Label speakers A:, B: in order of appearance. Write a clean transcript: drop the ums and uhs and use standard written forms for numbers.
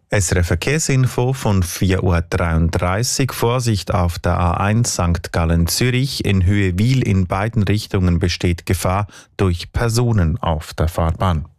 A: SRF Verkehrsinfo von 4:33 Uhr. Vorsicht auf der A1 St. Gallen-Zürich. In Höhe Wil in beiden Richtungen besteht Gefahr durch Personen auf der Fahrbahn.